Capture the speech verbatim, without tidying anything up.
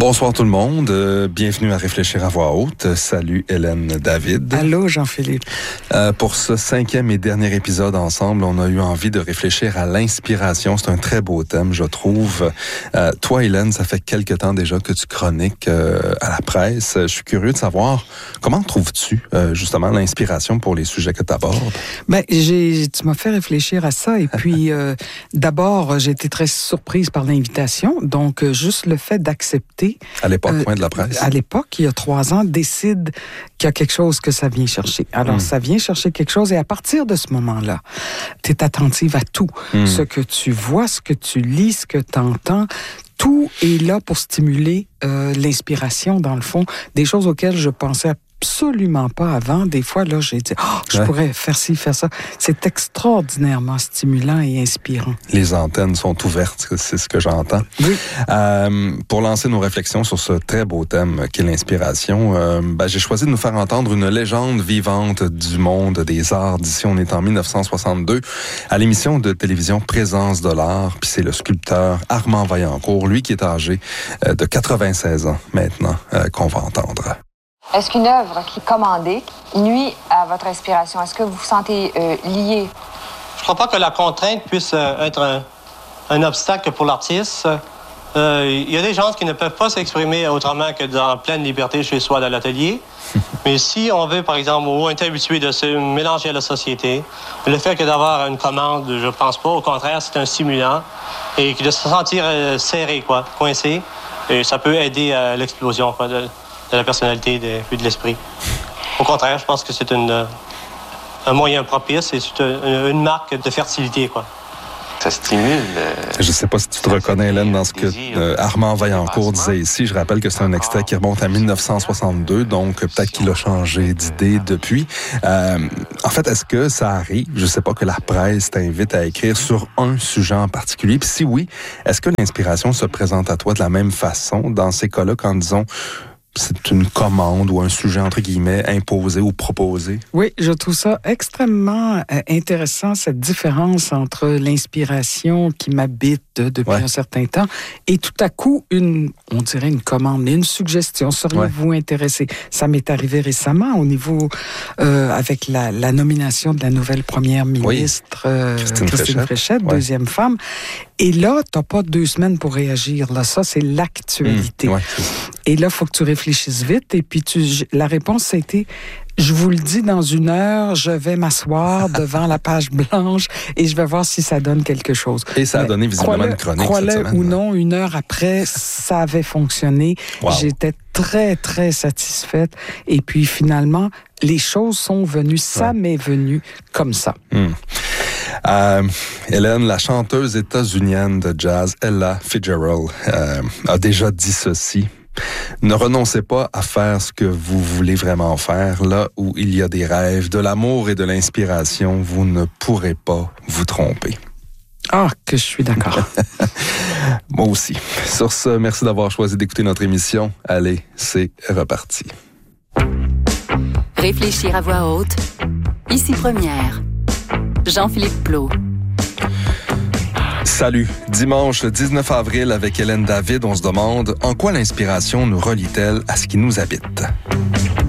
Bonsoir tout le monde, euh, bienvenue à Réfléchir à voix haute. Salut Hélène David. Allô Jean-Philippe. Euh, pour ce cinquième et dernier épisode ensemble, on a eu envie de réfléchir à l'inspiration. C'est un très beau thème, je trouve. Euh, toi Hélène, ça fait quelque temps déjà que tu chroniques euh, à la presse. Je suis curieux de savoir, comment trouves-tu euh, justement l'inspiration pour les sujets que tu abordes? Ben, j'ai, tu m'as fait réfléchir à ça et puis euh, d'abord, j'ai été très surprise par l'invitation. Donc, euh, juste le fait d'accepter À l'époque, euh, point de la presse. À l'époque, il y a trois ans, décide qu'il y a quelque chose que ça vient chercher. Alors, mm. ça vient chercher quelque chose et à partir de ce moment-là, tu es attentive à tout. Mm. Ce que tu vois, ce que tu lis, ce que tu entends, tout est là pour stimuler euh, l'inspiration, dans le fond, des choses auxquelles je pensais absolument pas avant. Des fois, là, j'ai dit, oh, je ouais. pourrais faire ci, faire ça. C'est extraordinairement stimulant et inspirant. Les antennes sont ouvertes, c'est ce que j'entends. Oui. Euh, pour lancer nos réflexions sur ce très beau thème qu'est l'inspiration, euh, ben, j'ai choisi de nous faire entendre une légende vivante du monde des arts. D'ici, on est en dix-neuf cent soixante-deux, à l'émission de télévision Présence de l'art. Puis c'est le sculpteur Armand Vaillancourt, lui qui est âgé euh, de quatre-vingt-seize ans maintenant, euh, qu'on va entendre. Est-ce qu'une œuvre qui est commandée nuit à votre inspiration? Est-ce que vous vous sentez euh, lié? Je ne crois pas que la contrainte puisse euh, être un, un obstacle pour l'artiste. Il euh, y a des gens qui ne peuvent pas s'exprimer autrement que dans pleine liberté chez soi dans l'atelier. Mais si on veut, par exemple, ou on est habitué de se mélanger à la société, le fait que d'avoir une commande, je ne pense pas. Au contraire, c'est un stimulant. Et de se sentir euh, serré, quoi, coincé, et ça peut aider à l'explosion, quoi, de, de la personnalité et de l'esprit. Au contraire, je pense que c'est une, un moyen propice et c'est une, une marque de fertilité, quoi. Ça stimule. Euh, je ne sais pas si tu te reconnais, Hélène, dans ce que euh, Armand Vaillancourt disait ici. Je rappelle que c'est un extrait qui remonte à dix-neuf cent soixante-deux, donc peut-être qu'il a changé d'idée depuis. Euh, en fait, est-ce que ça arrive, je ne sais pas, que la presse t'invite à écrire sur un sujet en particulier? Puis si oui, est-ce que l'inspiration se présente à toi de la même façon dans ces cas-là quand, disons, c'est une commande ou un sujet, entre guillemets, imposé ou proposé? Oui, je trouve ça extrêmement euh, intéressant, cette différence entre l'inspiration qui m'habite depuis ouais. un certain temps et tout à coup, une, on dirait une commande, une suggestion. Seriez-vous ouais. intéressé? Ça m'est arrivé récemment au niveau, euh, avec la, la nomination de la nouvelle première ministre, oui. euh, Christine, Christine Fréchette, Fréchette ouais. deuxième femme. Et là, t'as pas deux semaines pour réagir. Là, ça, c'est l'actualité. Mmh, ouais, c'est et là, il faut que tu réfléchisses vite. Et puis, tu, la réponse, ça a été, je vous le dis, dans une heure, je vais m'asseoir devant la page blanche et je vais voir si ça donne quelque chose. Et ça a Mais, donné visiblement une chronique crois-le cette semaine. ou non, une heure après, ça avait fonctionné. Wow. J'étais très, très satisfaite. Et puis, finalement, les choses sont venues. Ça ouais. m'est venu comme ça. Mmh. Euh, Hélène, la chanteuse états-unienne de jazz Ella Fitzgerald, euh, a déjà dit ceci. Ne renoncez pas à faire ce que vous voulez vraiment faire. Là où il y a des rêves, de l'amour et de l'inspiration, vous ne pourrez pas vous tromper. Ah, que je suis d'accord. Moi aussi. Sur ce, merci d'avoir choisi d'écouter notre émission. Allez, c'est reparti. Réfléchir à voix haute. Ici Première. Jean-Philippe Plot. Salut. Dimanche dix-neuf avril avec Hélène David, on se demande en quoi l'inspiration nous relie-t-elle à ce qui nous habite?